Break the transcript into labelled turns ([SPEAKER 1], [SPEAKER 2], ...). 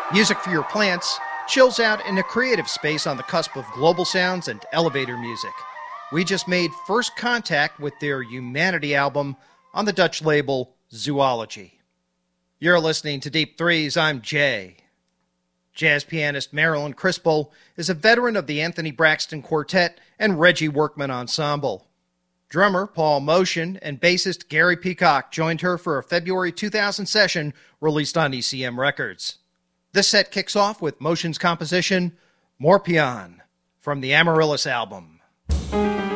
[SPEAKER 1] Music for your plants chills out in a creative space on the cusp of global sounds and elevator music. We just made first contact with their Humanity album on the Dutch label Zoology. You're listening to Deep Threes. I'm Jay. Jazz pianist Marilyn Crispell is a veteran of the Anthony Braxton Quartet and Reggie Workman Ensemble. Drummer Paul Motion and bassist Gary Peacock joined her for a February 2000 session released on ECM Records. This set kicks off with Motion's composition, Morpion, from the Amaryllis album.